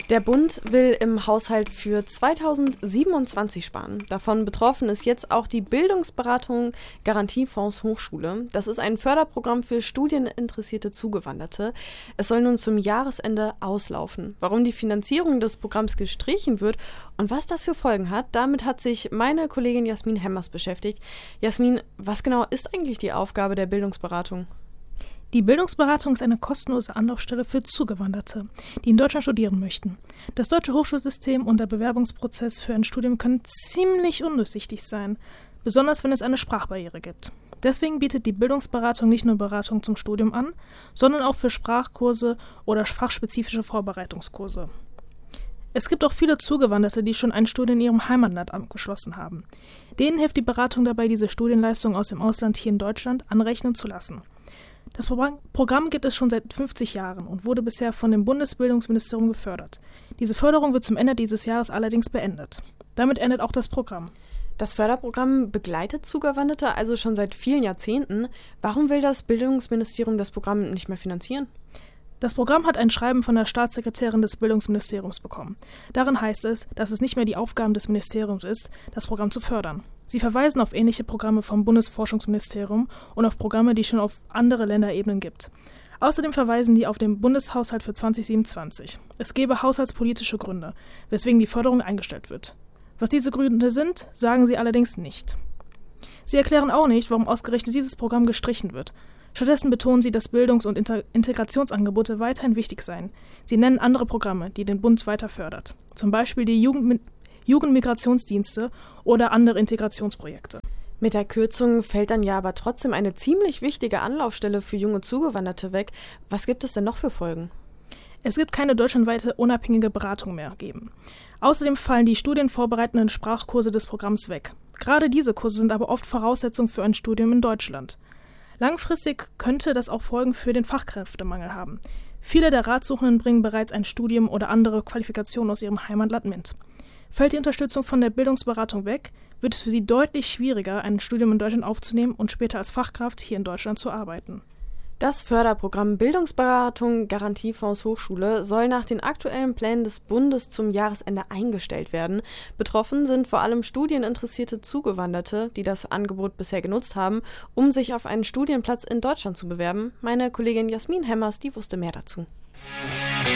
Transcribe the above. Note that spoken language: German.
Der Bund will im Haushalt für 2027 sparen. Davon betroffen ist jetzt auch die Bildungsberatung Garantiefonds Hochschule. Das ist ein Förderprogramm für studieninteressierte Zugewanderte. Es soll nun zum Jahresende auslaufen. Warum die Finanzierung des Programms gestrichen wird und was das für Folgen hat, damit hat sich meine Kollegin Jasmin Hemmers beschäftigt. Jasmin, was genau ist eigentlich die Aufgabe der Bildungsberatung? Die Bildungsberatung ist eine kostenlose Anlaufstelle für Zugewanderte, die in Deutschland studieren möchten. Das deutsche Hochschulsystem und der Bewerbungsprozess für ein Studium können ziemlich undurchsichtig sein, besonders wenn es eine Sprachbarriere gibt. Deswegen bietet die Bildungsberatung nicht nur Beratung zum Studium an, sondern auch für Sprachkurse oder fachspezifische Vorbereitungskurse. Es gibt auch viele Zugewanderte, die schon ein Studium in ihrem Heimatland abgeschlossen haben. Denen hilft die Beratung dabei, diese Studienleistung aus dem Ausland hier in Deutschland anrechnen zu lassen. Das Programm gibt es schon seit 50 Jahren und wurde bisher von dem Bundesbildungsministerium gefördert. Diese Förderung wird zum Ende dieses Jahres allerdings beendet. Damit endet auch das Programm. Das Förderprogramm begleitet Zugewanderte also schon seit vielen Jahrzehnten. Warum will das Bildungsministerium das Programm nicht mehr finanzieren? Das Programm hat ein Schreiben von der Staatssekretärin des Bildungsministeriums bekommen. Darin heißt es, dass es nicht mehr die Aufgabe des Ministeriums ist, das Programm zu fördern. Sie verweisen auf ähnliche Programme vom Bundesforschungsministerium und auf Programme, die es schon auf andere Länderebenen gibt. Außerdem verweisen die auf den Bundeshaushalt für 2027. Es gebe haushaltspolitische Gründe, weswegen die Förderung eingestellt wird. Was diese Gründe sind, sagen sie allerdings nicht. Sie erklären auch nicht, warum ausgerechnet dieses Programm gestrichen wird. Stattdessen betonen sie, dass Bildungs- und Integrationsangebote weiterhin wichtig seien. Sie nennen andere Programme, die den Bund weiter fördert. Zum Beispiel die Jugendmigrationsdienste oder andere Integrationsprojekte. Mit der Kürzung fällt dann ja aber trotzdem eine ziemlich wichtige Anlaufstelle für junge Zugewanderte weg. Was gibt es denn noch für Folgen? Es gibt keine deutschlandweite unabhängige Beratung mehr geben. Außerdem fallen die studienvorbereitenden Sprachkurse des Programms weg. Gerade diese Kurse sind aber oft Voraussetzung für ein Studium in Deutschland. Langfristig könnte das auch Folgen für den Fachkräftemangel haben. Viele der Ratsuchenden bringen bereits ein Studium oder andere Qualifikationen aus ihrem Heimatland mit. Fällt die Unterstützung von der Bildungsberatung weg, wird es für sie deutlich schwieriger, ein Studium in Deutschland aufzunehmen und später als Fachkraft hier in Deutschland zu arbeiten. Das Förderprogramm Bildungsberatung Garantiefonds Hochschule soll nach den aktuellen Plänen des Bundes zum Jahresende eingestellt werden. Betroffen sind vor allem studieninteressierte Zugewanderte, die das Angebot bisher genutzt haben, um sich auf einen Studienplatz in Deutschland zu bewerben. Meine Kollegin Jasmin Hemmers, die wusste mehr dazu.